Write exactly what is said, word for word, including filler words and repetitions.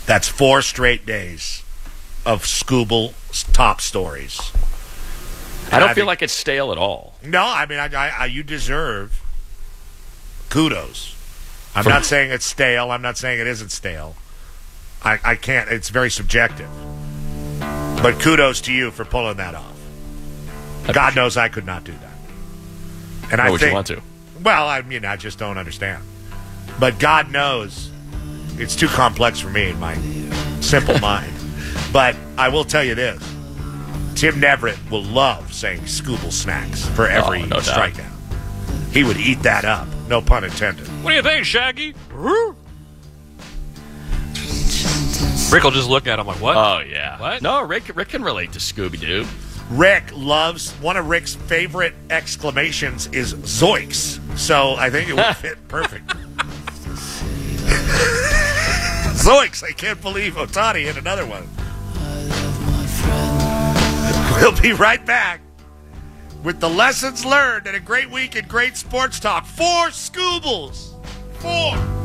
That's four straight days of Scooble top stories. I don't I feel think, like it's stale at all. No, I mean, I, I, I, you deserve kudos. I'm For- not saying it's stale. I'm not saying it isn't stale. I, I can't. It's very subjective. But kudos to you for pulling that off. God knows I could not do that. And Why I would think, you want to? Well, I mean, I just don't understand. But God knows it's too complex for me in my simple mind. But I will tell you this. Tim Neverett will love saying Scooble snacks for every Oh, no doubt. strikeout. He would eat that up. No pun intended. What do you think, Shaggy? Rick will just look at him like, what? Oh, yeah. What? No, Rick, Rick can relate to Scooby-Doo. Rick loves, one of Rick's favorite exclamations is Zoinks. So I think it would fit perfect. Zoinks! I can't believe Otani hit another one. We'll be right back with the lessons learned and a great week in great sports talk. Four Scoobles. Four.